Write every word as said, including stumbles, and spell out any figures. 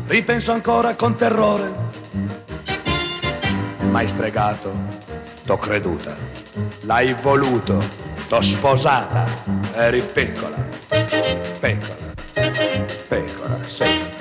ripenso ancora con terrore. M'hai stregato, t'ho creduta, l'hai voluto, t'ho sposata, eri piccola, pecora, pecora, sì.